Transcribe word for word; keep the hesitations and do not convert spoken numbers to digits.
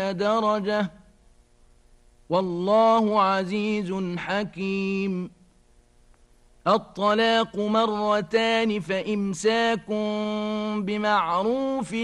درجة والله عزيز حكيم. الطلاق مرتان فإمساك بمعروف